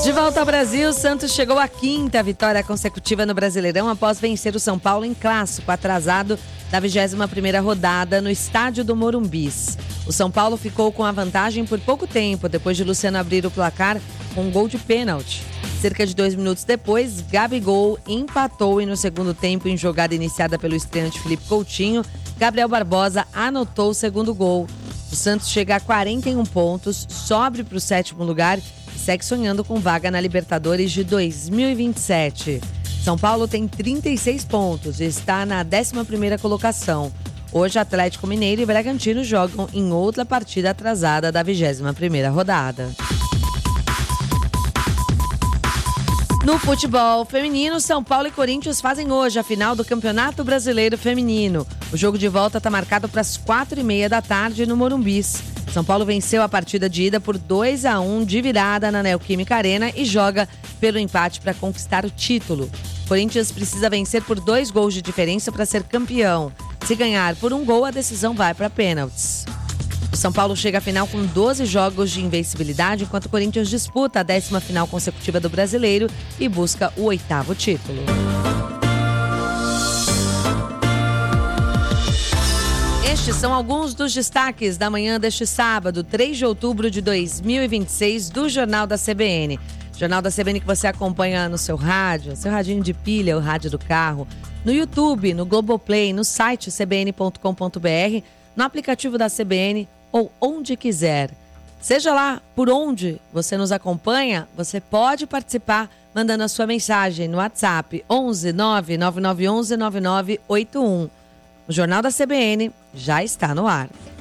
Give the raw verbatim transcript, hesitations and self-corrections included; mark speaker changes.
Speaker 1: De volta ao Brasil, o Santos chegou à quinta vitória consecutiva no Brasileirão após vencer o São Paulo em clássico atrasado da vigésima primeira rodada no estádio do Morumbis. O São Paulo ficou com a vantagem por pouco tempo, depois de Luciano abrir o placar com um gol de pênalti. Cerca de dois minutos depois, Gabigol empatou e no segundo tempo, em jogada iniciada pelo estreante Felipe Coutinho, Gabriel Barbosa anotou o segundo gol. O Santos chega a quarenta e um pontos, sobe para o sétimo lugar e segue sonhando com vaga na Libertadores de dois mil e vinte e sete. São Paulo tem trinta e seis pontos e está na décima primeira colocação. Hoje, Atlético Mineiro e Bragantino jogam em outra partida atrasada da vigésima primeira rodada. No futebol feminino, São Paulo e Corinthians fazem hoje a final do Campeonato Brasileiro Feminino. O jogo de volta está marcado para as quatro e meia da tarde no Morumbis. São Paulo venceu a partida de ida por dois a um de virada na Neoquímica Arena e joga pelo empate para conquistar o título. Corinthians precisa vencer por dois gols de diferença para ser campeão. Se ganhar por um gol, a decisão vai para pênaltis. O São Paulo chega à final com doze jogos de invencibilidade, enquanto o Corinthians disputa a décima final consecutiva do Brasileiro e busca o oitavo título. Estes são alguns dos destaques da manhã deste sábado, três de outubro de dois mil e vinte e seis, do Jornal da C B N. Jornal da C B N que você acompanha no seu rádio, seu radinho de pilha, o rádio do carro, no YouTube, no Globoplay, no site c b n ponto com ponto b r, no aplicativo da C B N ou onde quiser. Seja lá por onde você nos acompanha, você pode participar mandando a sua mensagem no WhatsApp onze nove nove nove um um nove nove oito um. O Jornal da C B N já está no ar.